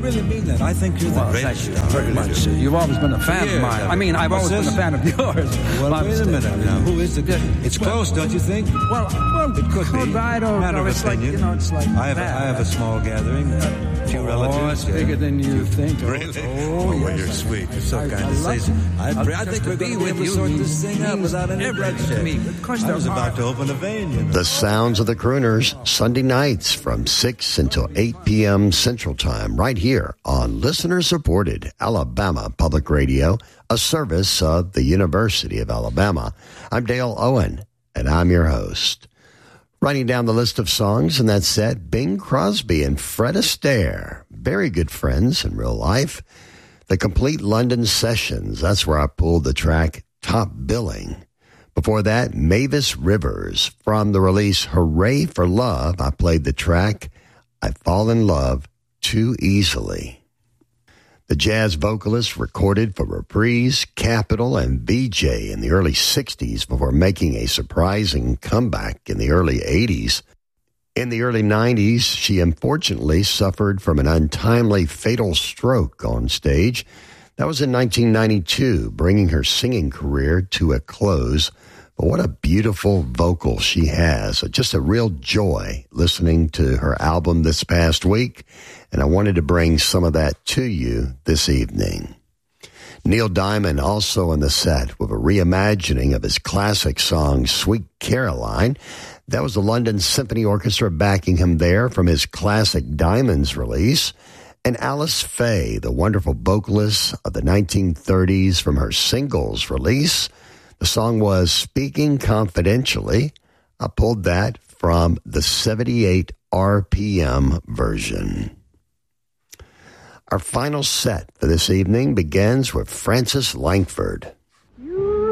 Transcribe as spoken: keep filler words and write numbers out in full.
really mean that. I think you're the Well, greatest. thank you very much. You've always been a fan Yeah. of mine. I mean, I've What's always this? been a fan of yours. Well, My wait a mistake. minute now. Who is the good? It's Well- close, don't you think? Well, well, It could be. I don't Matter know. of It's like, opinion. you know, it's like I have, that. A, I have a small gathering, a few relatives. Oh, it's yeah. bigger than you think. Really? Oh, well, yes. you're sweet. You're so I- kind I to say love so. it. I, Uh, I just think to we'll be be with able to you sort means- this thing out means without any everything to bloodshed. me. Of course I there was about are. to open a vein, you know. The sounds of the crooners, Sunday nights from six until eight p.m. Central Time, right here on listener-supported Alabama Public Radio, a service of the University of Alabama. I'm Dale Owen, and I'm your host. Writing down the list of songs in that set, Bing Crosby and Fred Astaire, very good friends in real life. The Complete London Sessions, that's where I pulled the track Top Billing. Before that, Mavis Rivers. From the release Hooray for Love, I played the track I Fall in Love Too Easily. The jazz vocalist recorded for Reprise, Capitol, and V J in the early sixties before making a surprising comeback in the early eighties. In the early nineties, she unfortunately suffered from an untimely fatal stroke on stage. That was in nineteen ninety-two, bringing her singing career to a close. But what a beautiful vocal she has. Just a real joy listening to her album this past week, and I wanted to bring some of that to you this evening. Neil Diamond also on the set with a reimagining of his classic song, Sweet Caroline. That was the London Symphony Orchestra backing him there from his classic Diamonds release. And Alice Faye, the wonderful vocalist of the nineteen thirties from her singles release. The song was Speaking Confidentially. I pulled that from the seventy-eight R P M version. Our final set for this evening begins with Frances Langford.